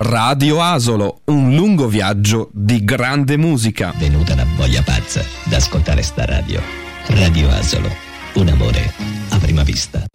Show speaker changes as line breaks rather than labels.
Radio Asolo, un lungo viaggio di grande musica.
Venuta la voglia pazza d'ascoltare sta radio. Radio Asolo, un amore a prima vista.